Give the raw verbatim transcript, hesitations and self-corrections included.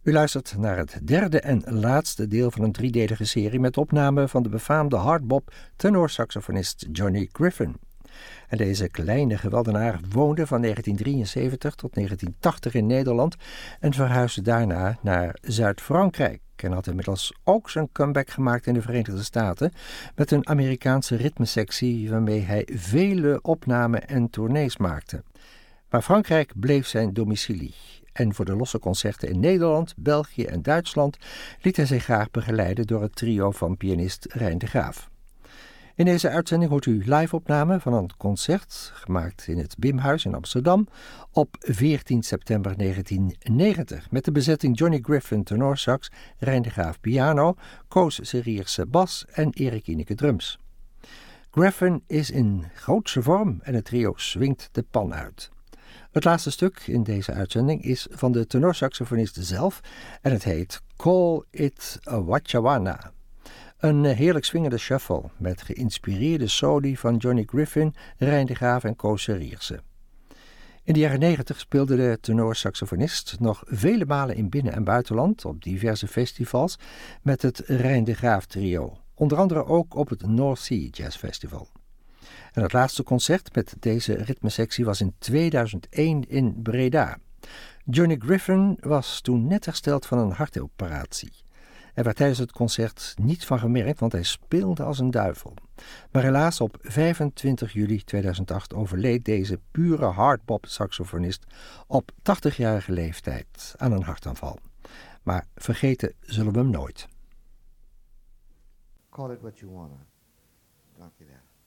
U luistert naar het derde en laatste deel van een driedelige serie met opname van de befaamde hardbop tenorsaxofonist Johnny Griffin. En deze kleine geweldenaar woonde van negentien drieënzeventig tot negentien tachtig in Nederland en verhuisde daarna naar Zuid-Frankrijk en had inmiddels ook zijn comeback gemaakt in de Verenigde Staten met een Amerikaanse ritmesectie waarmee hij vele opnamen en tournees maakte. Maar Frankrijk bleef zijn domicilie. En voor de losse concerten in Nederland, België en Duitsland liet hij zich graag begeleiden door het trio van pianist Rein de Graaf. In deze uitzending hoort u live-opname van een concert, gemaakt in het Bimhuis in Amsterdam, op veertien september negentien negentig, met de bezetting Johnny Griffin tenorsax, Rein de Graaf piano, Koos Serierse bas en Erik Ineke drums. Griffin is in grootse vorm en het trio swingt de pan uit. Het laatste stuk in deze uitzending is van de tenorsaxofonist zelf en het heet Call It a Wachawana. Een heerlijk swingende shuffle met geïnspireerde soli van Johnny Griffin, Rein de Graaf en Koos Serierse. In de jaren negentig speelde de tenorsaxofonist nog vele malen in binnen- en buitenland op diverse festivals met het Rein de Graaf trio, onder andere ook op het North Sea Jazz Festival. En het laatste concert met deze ritmesectie was in tweeduizend één in Breda. Johnny Griffin was toen net hersteld van een hartoperatie. Er werd tijdens het concert niets van gemerkt, want hij speelde als een duivel. Maar helaas op vijfentwintig juli tweeduizend acht overleed deze pure hardbop saxofonist op tachtigjarige leeftijd aan een hartaanval. Maar vergeten zullen we hem nooit. Call it what you wanna. Dank je wel.